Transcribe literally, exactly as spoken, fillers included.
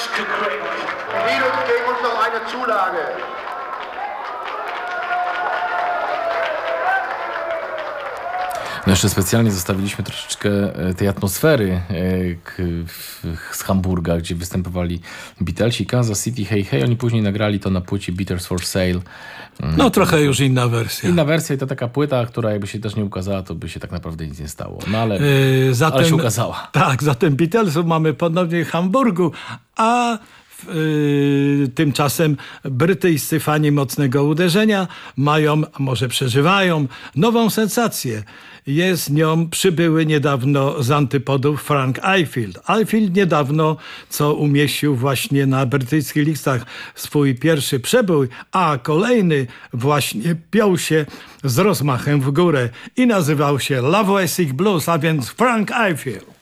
gekriegt. Beatles geben uns noch eine Zulage. No jeszcze specjalnie zostawiliśmy troszeczkę tej atmosfery z Hamburga, gdzie występowali Beatlesi, Kansas City, Hey Hey. Oni później nagrali to na płycie Beatles for Sale. No trochę już inna wersja. Inna wersja i to taka płyta, która jakby się też nie ukazała, to by się tak naprawdę nic nie stało. No ale, yy, zatem, ale się ukazała. Tak, zatem Beatlesów mamy ponownie w Hamburgu, a Yy, tymczasem brytyjscy fani mocnego uderzenia mają, a może przeżywają, nową sensację. Jest nią przybyły niedawno z antypodów Frank Ifield. Ifield niedawno, co umieścił właśnie na brytyjskich listach swój pierwszy przebój, a kolejny właśnie piął się z rozmachem w górę i nazywał się La Voix Blues, a więc Frank Ifield.